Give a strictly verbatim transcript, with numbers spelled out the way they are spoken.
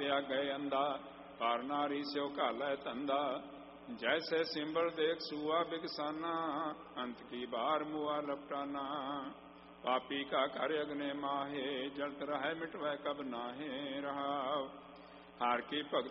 कालिया गए अंधा, पार नारी स्यो कालै तंदा। जैसे सिंबल देख सुआ बिगसाना, अंत की बार मुआ लपटाना। पापी का कार्य अग्नि माहे, जलत रहे मिटवै कब नाहे रहाव। हार की भगत